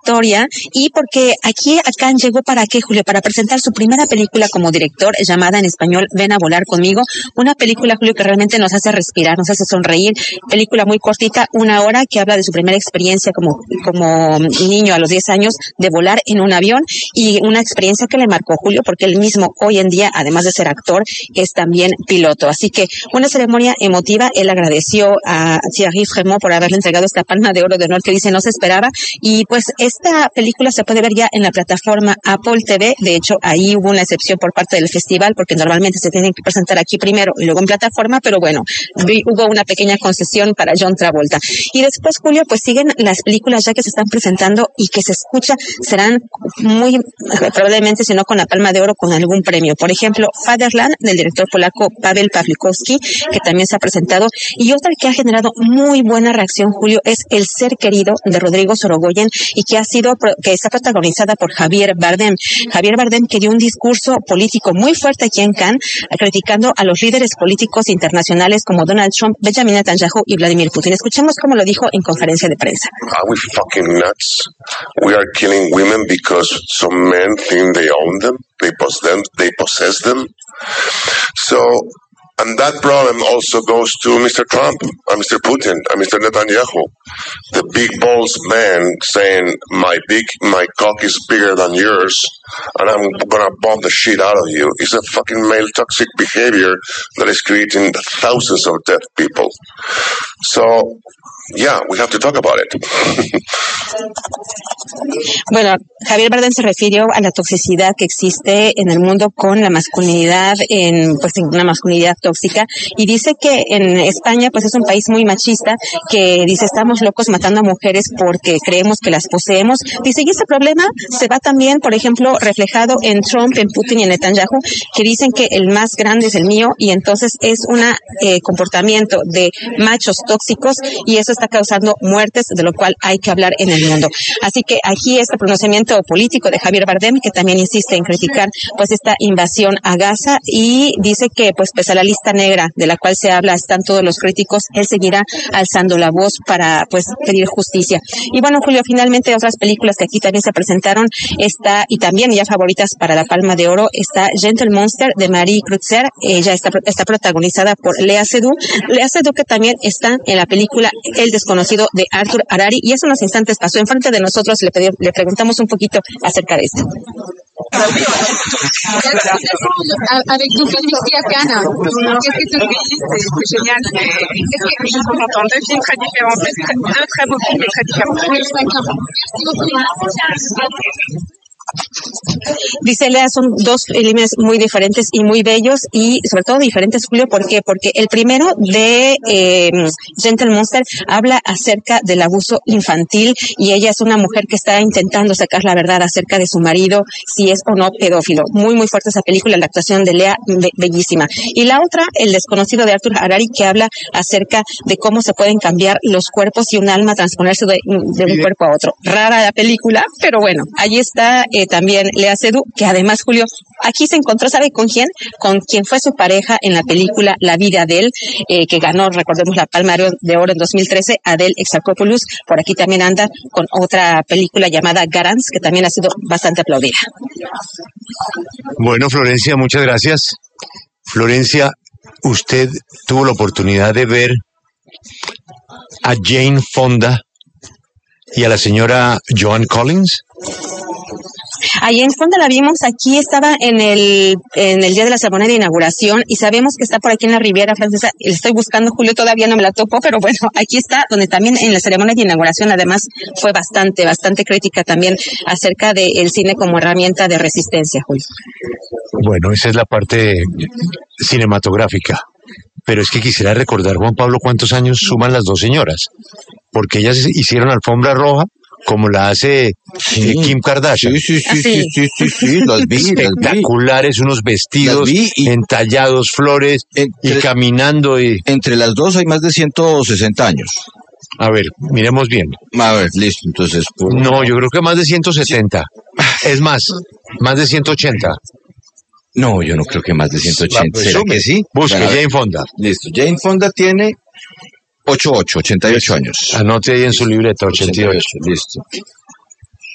trayectoria y porque aquí a Cannes llegó ¿para qué, Julio? Para presentar su primera película como director, llamada en español Ven a volar conmigo. Una película, Julio, que realmente nos hace respirar, nos hace sonreír. Película muy cortita, 1 hora, que habla de su primera experiencia como niño a los 10 años de volar en un avión, y una experiencia que le marcó, Julio, porque él mismo hoy en día, además de ser actor, es también piloto. Así que una ceremonia emotiva. Él agradeció a Thierry Frémaux por haberle entregado esta Palma de Oro de honor que dice no se esperaba, y pues esta película se puede ver ya en la plataforma Apple TV. De hecho, ahí hubo una excepción por parte del festival, porque normalmente se tienen que presentar aquí primero y luego en plataforma, pero bueno, hubo una pequeña concesión para John Travolta. Y después, Julio, pues siguen las películas ya que se están presentando y que se escucha, serán muy probablemente, si no con la Palma de Oro, con algún premio. Por ejemplo, Fatherland, del director polaco Paweł Pawlikowski, que también se ha presentado. Y otra que ha generado muy buena reacción, Julio, es El ser querido, de Rodrigo Sorogoyen, y que está protagonizada por Javier Bardem. Javier Bardem, que dio un discurso político muy fuerte aquí en Cannes, criticando a los líderes políticos internacionales como Donald Trump, Benjamin Netanyahu y Vladimir Putin. Escuchemos cómo lo dijo en conferencia de prensa. Are we fucking nuts? We are killing women because some men think they own them, they possess them. So, and that problem also goes to Mr. Trump, and Mr. Putin, and Mr. Netanyahu, the big balls man saying my cock is bigger than yours, and I'm gonna bomb the shit out of you. It's a fucking male toxic behavior that is creating thousands of dead people. So, yeah, we have to talk about it. Bueno, Javier Bardem se refirió a la toxicidad que existe en el mundo con la masculinidad, en una masculinidad tóxica, y dice que en España pues es un país muy machista, que dice estamos locos matando a mujeres porque creemos que las poseemos. Dice, y ese problema se va también, por ejemplo, reflejado en Trump, en Putin y en Netanyahu, que dicen que el más grande es el mío, y entonces es un comportamiento de machos tóxicos, y eso está causando muertes, de lo cual hay que hablar en el mundo. Así que aquí este pronunciamiento político de Javier Bardem, que también insiste en criticar pues esta invasión a Gaza, y dice que pues pese a la lista negra de la cual se habla, están todos los críticos, él seguirá alzando la voz para pues pedir justicia. Y bueno, Julio, finalmente otras películas que aquí también se presentaron, y también ya favoritas para la Palma de Oro, está Gentle Monster de Marie Kreutzer. Ella está protagonizada por Lea Seydoux, que también está en la película El desconocido de Arthur Harari, y hace unos instantes pasó enfrente de nosotros. Le preguntamos un poquito acerca de esto. Avec donc ici à Cannes, qu'est-ce que tu dis? C'est génial. Je suis contente. 2 films très différents, 2 très beaux films et très différents. Merci beaucoup. Dice Lea, son 2 filmes muy diferentes y muy bellos, y sobre todo diferentes, Julio, ¿por qué? Porque el primero de Gentle Monster habla acerca del abuso infantil, y ella es una mujer que está intentando sacar la verdad acerca de su marido, si es o no pedófilo. Muy, muy fuerte esa película, la actuación de Lea, bellísima. Y la otra, El desconocido de Arthur Harari, que habla acerca de cómo se pueden cambiar los cuerpos y un alma transponerse de un cuerpo a otro. Rara la película, pero bueno, allí está también Lea Seydoux, que además, Julio, aquí se encontró, ¿sabe con quién? Con quien fue su pareja en la película La vida de él, que ganó, recordemos, la Palma de Oro en 2013, Adele Exarchopoulos. Por aquí también anda con otra película llamada Garance, que también ha sido bastante aplaudida. Bueno, Florencia, muchas gracias. Florencia, ¿usted tuvo la oportunidad de ver a Jane Fonda y a la señora Joan Collins? Ahí en Fonda la vimos, aquí estaba en el día de la ceremonia de inauguración, y sabemos que está por aquí en la Riviera Francesa. Le estoy buscando, Julio, todavía no me la topo, pero bueno, aquí está, donde también en la ceremonia de inauguración además fue bastante crítica también acerca del cine como herramienta de resistencia, Julio. Bueno, esa es la parte cinematográfica. Pero es que quisiera recordar, Juan Pablo, cuántos años suman las 2 señoras, porque ellas hicieron alfombra roja como la hace Kim Kardashian. Sí, las vi. Espectaculares, unos vestidos entallados, flores, y caminando. Entre las 2 hay más de 160 años. A ver, miremos bien. A ver, listo, entonces. No, yo creo que más de 170. Es más de 180. No, yo no creo que más de 180. ¿Será que sí? Busque Jane Fonda. Listo, Jane Fonda tiene 88 años. Anote ahí en su libreta, 88. Listo.